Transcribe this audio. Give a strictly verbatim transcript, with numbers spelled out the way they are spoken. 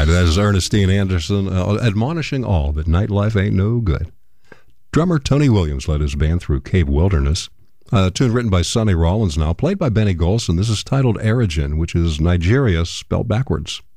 right, that is Ernestine Anderson uh, admonishing all that nightlife ain't no good. Drummer Tony Williams led his band through Cave Wilderness. A tune written by Sonny Rollins now, played by Benny Golson. This is titled Erigen, which is Nigeria spelled backwards.